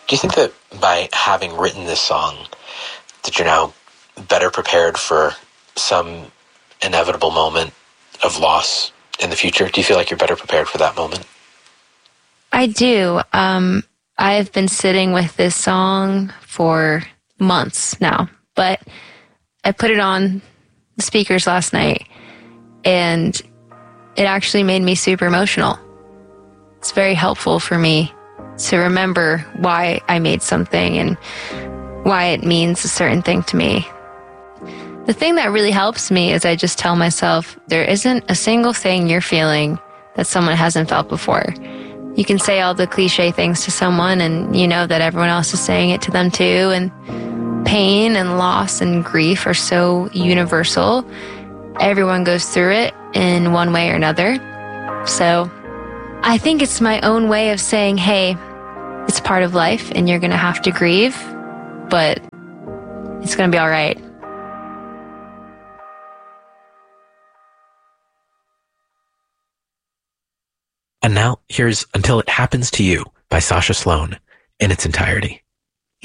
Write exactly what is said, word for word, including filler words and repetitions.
Do you think that by having written this song, that you're now better prepared for some inevitable moment of loss in the future? Do you feel like you're better prepared for that moment? I do. Um, I've been sitting with this song for months now, but I put it on the speakers last night, and it actually made me super emotional. It's very helpful for me to remember why I made something and why it means a certain thing to me. The thing that really helps me is I just tell myself there isn't a single thing you're feeling that someone hasn't felt before. You can say all the cliche things to someone and you know that everyone else is saying it to them too, and pain and loss and grief are so universal. Everyone goes through it in one way or another. So I think it's my own way of saying, hey, it's part of life and you're going to have to grieve, but it's going to be all right. And now here's Until It Happens to You by Sasha Sloan in its entirety.